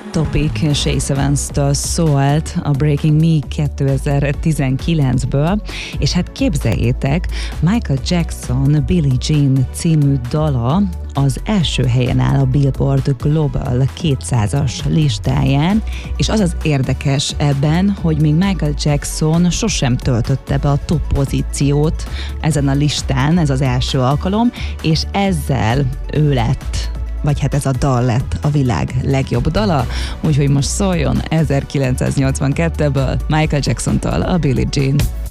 Topic Shay Evans-től szólt a Breaking Me 2019-ből, és hát képzeljétek, Michael Jackson Billie Jean című dala az első helyen áll a Billboard Global 200-as listáján, és az az érdekes ebben, hogy még Michael Jackson sosem töltötte be a top pozíciót ezen a listán, ez az első alkalom, és ezzel ő lett, vagy hát ez a dal lett a világ legjobb dala, úgyhogy most szóljon 1982-ből Michael Jacksontól a Billie Jean.